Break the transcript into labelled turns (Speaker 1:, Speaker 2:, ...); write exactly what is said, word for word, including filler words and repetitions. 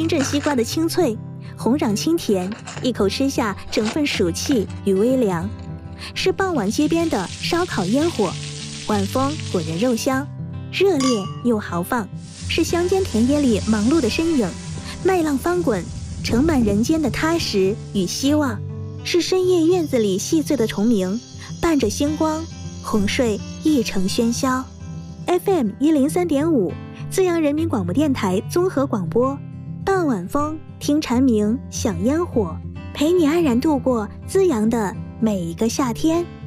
Speaker 1: 镇西瓜的清脆，红壤清甜，一口吃下整份暑气与微凉。是傍晚街边的烧烤烟火，晚风裹着肉香，热烈又豪放。是乡间田野里忙碌的身影，麦浪翻滚，盛满人间的踏实与希望。是深夜院子里细碎的虫鸣，伴着星光，哄睡一城喧嚣。 F M 一零三点五，资阳人民广播电台综合广播，傍晚风，听蝉鸣，享烟火，陪你安然度过资阳的每一个夏天。